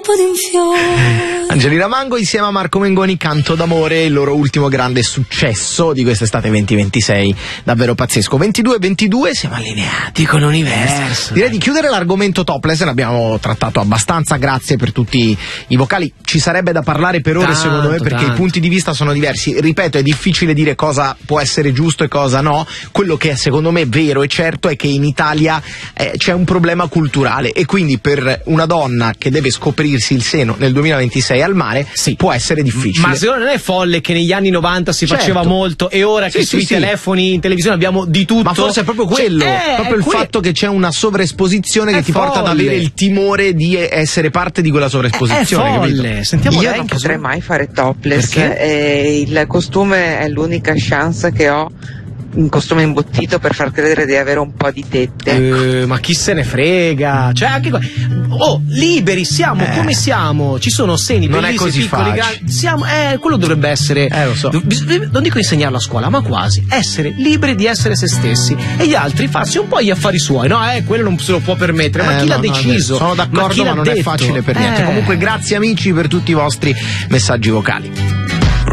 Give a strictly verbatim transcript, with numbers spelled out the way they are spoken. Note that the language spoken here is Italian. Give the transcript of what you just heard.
campo di un fiore. Angelina Mango insieme a Marco Mengoni, Canto d'amore, il loro ultimo grande successo di quest'estate venti ventisei, davvero pazzesco. ventidue ventidue, siamo allineati con l'universo. Direi di chiudere l'argomento topless, l'abbiamo trattato abbastanza, grazie per tutti i vocali. Ci sarebbe da parlare per ore, tanto, secondo me, perché tanto. I punti di vista sono diversi. Ripeto, è difficile dire cosa può essere giusto e cosa no. Quello che è secondo me vero e certo è che in Italia eh, c'è un problema culturale, e quindi per una donna che deve scoprirsi il seno nel duemilaventisei al mare, sì, può essere difficile. Ma secondo me non è folle che negli anni novanta si certo. faceva molto, e ora sì, che sì, sui sì. telefoni in televisione abbiamo di tutto? Ma forse è proprio quello, cioè, proprio il que- fatto che c'è una sovraesposizione che ti folle. porta ad avere il timore di essere parte di quella sovraesposizione. È folle. Sentiamo Io lei, non che potrei so... mai fare topless, e il costume è l'unica chance che ho, un costume imbottito per far credere di avere un po' di tette. Eh, ma chi se ne frega? Cioè, anche qua. Oh, liberi siamo eh. come siamo. Ci sono seni non bellissimi, è così piccoli, grandi. Siamo, eh, quello dovrebbe essere. Eh, lo so. Non dico insegnarlo a scuola, ma quasi. Essere liberi di essere se stessi. E gli altri farsi un po' gli affari suoi. No, eh, quello non se lo può permettere. Ma eh, chi no, l'ha deciso? No, sono d'accordo, ma, ma non detto? è facile per niente. Eh. Comunque, grazie amici per tutti i vostri messaggi vocali.